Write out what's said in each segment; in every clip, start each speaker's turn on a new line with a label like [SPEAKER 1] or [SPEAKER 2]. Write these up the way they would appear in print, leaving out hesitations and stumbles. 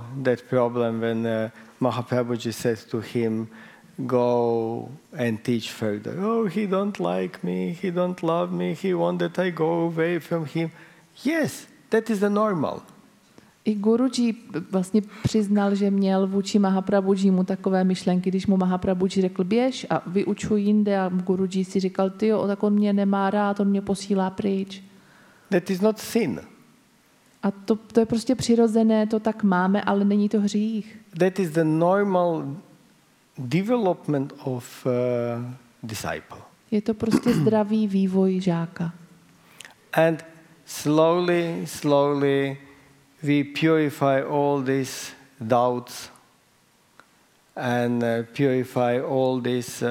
[SPEAKER 1] that problem when Mahaprabhuji said to him, go and teach further. Oh, he don't like me, he don't love me, he wants that I go away from him. Yes, that is the normal.
[SPEAKER 2] I Guruji vlastně přiznal, že měl vůči Mahaprabhujimu takové myšlenky, když mu Mahaprabhuji řekl běž a vyučuj jinde a Guruji si říkal, tyjo, tak on mě nemá rád, on mě posílá pryč.
[SPEAKER 1] That is not sin.
[SPEAKER 2] A to je prostě přirozené, to tak máme, ale není to hřích.
[SPEAKER 1] That is the normal development of disciple.
[SPEAKER 2] Je to prostě zdravý vývoj žáka.
[SPEAKER 1] And slowly we purify all these doubts and purify all this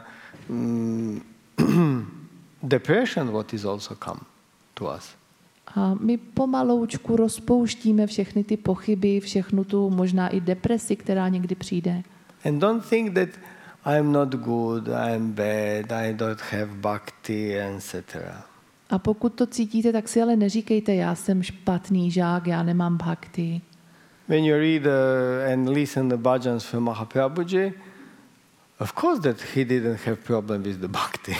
[SPEAKER 1] depression what is also come to us.
[SPEAKER 2] A my pomaloučku rozpouštíme všechny ty pochyby, všechnu tu možná i depresi, která někdy přijde.
[SPEAKER 1] And don't think that I'm not good, I'm bad, I don't have bhakti, etc.
[SPEAKER 2] A pokud to cítíte, tak si ale neříkejte, já jsem špatný žák, já nemám bhakti.
[SPEAKER 1] When you read and listen the bhajans from Mahaprabhuji, of course that he didn't have problem with the bhakti.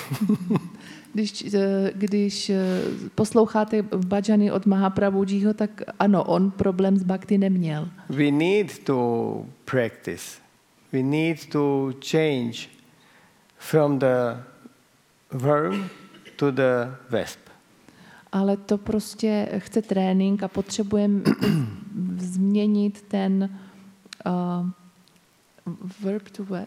[SPEAKER 2] Když posloucháte bhajany od Mahaprabhujiho, tak ano, on problém s bhakti neměl.
[SPEAKER 1] We need to practice. We need to change from the worm to the wasp.
[SPEAKER 2] Ale to prostě chce trénink a potřebujeme změnit ten verb to what?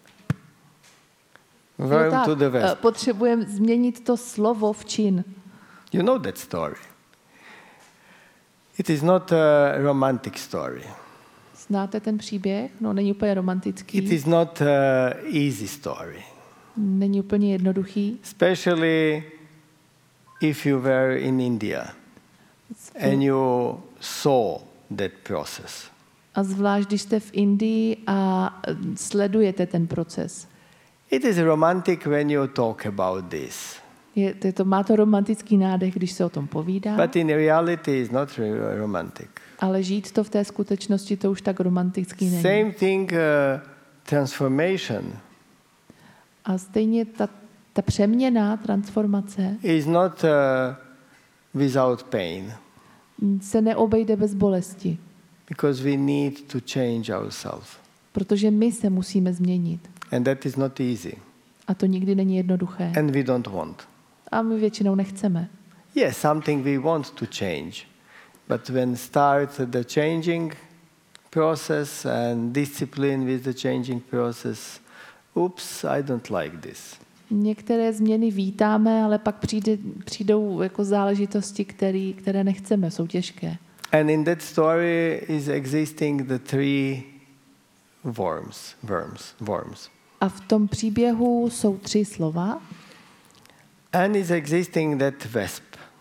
[SPEAKER 1] Worm to the wasp.
[SPEAKER 2] Potřebujeme změnit to slovo v čin.
[SPEAKER 1] You know that story. It is not a romantic story.
[SPEAKER 2] Znáte ten příběh? No, není úplně romantický.
[SPEAKER 1] It is not an easy story.
[SPEAKER 2] Není úplně jednoduchý.
[SPEAKER 1] Especially if you were in India and you saw that process.
[SPEAKER 2] A zvlášť, když jste v Indii a sledujete ten proces.
[SPEAKER 1] It is romantic when you talk about this.
[SPEAKER 2] Má to romantický nádech, když se o tom povídá.
[SPEAKER 1] But in reality it's not romantic.
[SPEAKER 2] Ale žít to v té skutečnosti, to už tak romantický není.
[SPEAKER 1] Same thing, transformation.
[SPEAKER 2] A stejně ta přeměna, transformace
[SPEAKER 1] is not without pain.
[SPEAKER 2] Se neobejde bez bolesti.
[SPEAKER 1] Because we need to change ourselves.
[SPEAKER 2] Protože my se musíme změnit.
[SPEAKER 1] And that is not easy.
[SPEAKER 2] A to nikdy není jednoduché.
[SPEAKER 1] And we don't want.
[SPEAKER 2] A my většinou nechceme.
[SPEAKER 1] Yes, something we want to change. But when start the changing process and discipline with the changing process, oops, I don't like this.
[SPEAKER 2] Některé změny vítáme, ale pak přijdou jako záležitosti, které nechceme, jsou těžké.
[SPEAKER 1] And in that story is existing the three worms.
[SPEAKER 2] A v tom příběhu jsou 3 slova.
[SPEAKER 1] And is existing that wasp.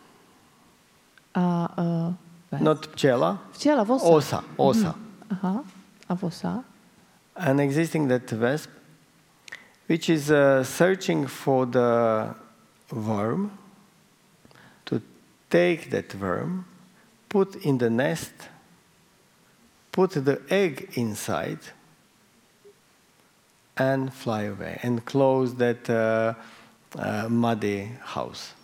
[SPEAKER 2] A
[SPEAKER 1] not pčela.
[SPEAKER 2] Včela, vosa.
[SPEAKER 1] Osa.
[SPEAKER 2] Aha. A vosa.
[SPEAKER 1] And existing that wasp, which is searching for the worm, to take that worm, put in the nest, put the egg inside, and fly away, and close that muddy house.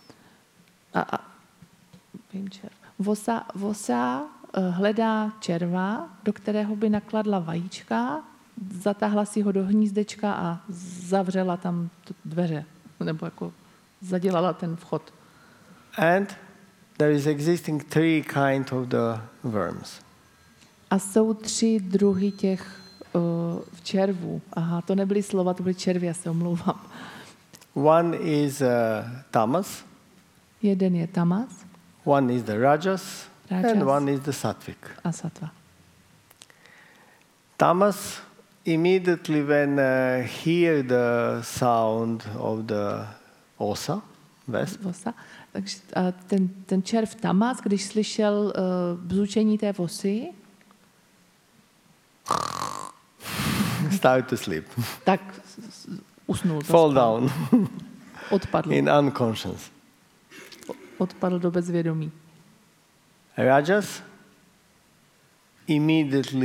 [SPEAKER 2] Vosa hledá červa, do kterého by nakladla vajíčka, zatáhla si ho do hnízdečka a zavřela tam dveře, nebo jako zadělala ten vchod.
[SPEAKER 1] And there is existing 3 kinds of the worms.
[SPEAKER 2] A jsou 3 druhy těch červů. Aha, to nebyly slova, to byly červy, já se omlouvám.
[SPEAKER 1] One is tamas.
[SPEAKER 2] Jeden je tamas.
[SPEAKER 1] One is the rajas. And one is the sattvic.
[SPEAKER 2] A sattva.
[SPEAKER 1] Tamas, immediately when hear the sound of the osa,
[SPEAKER 2] vosa, takže ten červ tamas, když slyšel bzučení té vosy,
[SPEAKER 1] start to sleep.
[SPEAKER 2] Tak usnul.
[SPEAKER 1] Fall down.
[SPEAKER 2] Odpadl.
[SPEAKER 1] In unconscious.
[SPEAKER 2] Odpadl do bezvědomí.
[SPEAKER 1] Rajas immediately